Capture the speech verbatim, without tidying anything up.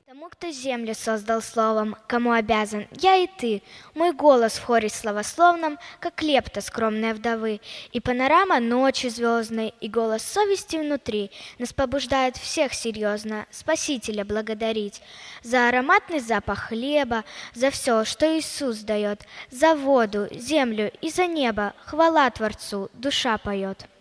Тому, кто землю создал словом, кому обязан я и ты, мой голос в хоре словословном, как лепта скромной вдовы, и панорама ночи звездной, и голос совести внутри нас побуждает всех серьезно Спасителя благодарить за ароматный запах хлеба, за все, что Иисус дает, за воду, землю и за небо, хвала Творцу, душа поет.